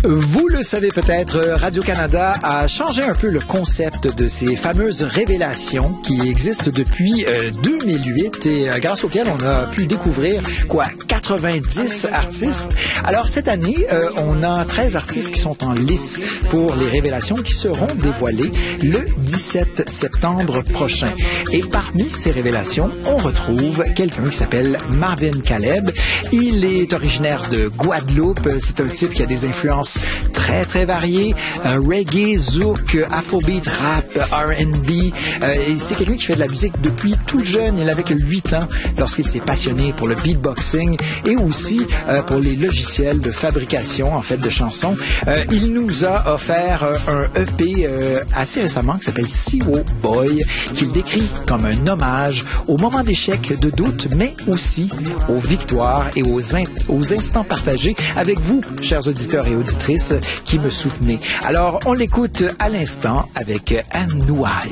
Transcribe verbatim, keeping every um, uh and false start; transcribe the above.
Vous le savez peut-être, Radio-Canada a changé un peu le concept de ces fameuses révélations qui existent depuis euh, deux mille huit et euh, grâce auxquelles on a pu découvrir, quoi, quatre-vingt-dix artistes. Alors cette année, euh, on a treize artistes qui sont en lice pour les révélations qui seront dévoilées le dix-sept septembre prochain. Et parmi ces révélations, on retrouve quelqu'un qui s'appelle Marvin Caleb. Il est originaire de Guadeloupe. C'est un type qui a des influences très, très variées. Euh, reggae, zouk, afrobeat, rap, R and B. Euh, et c'est quelqu'un qui fait de la musique depuis tout jeune. Il avait que huit ans lorsqu'il s'est passionné pour le beatboxing et aussi euh, pour les logiciels de fabrication, en fait, de chansons. Euh, il nous a offert euh, un E P euh, assez récemment qui s'appelle Siwo Boy, qu'il décrit comme un hommage aux moments d'échec, de doute, mais aussi aux victoires et aux, in- aux instants partagés avec vous, chers auditeurs et auditrices qui me soutenez. Alors, on l'écoute à l'instant avec Anne Nouaille.